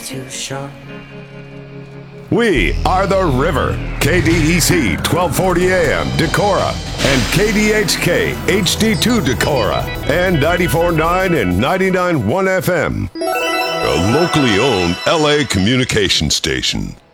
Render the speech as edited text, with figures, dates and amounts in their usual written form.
Too sharp. We are the River, KDEC 1240 AM Decorah, and KDHK HD2 Decorah, and 94.9 and 99.1 FM. A locally owned LA communication station.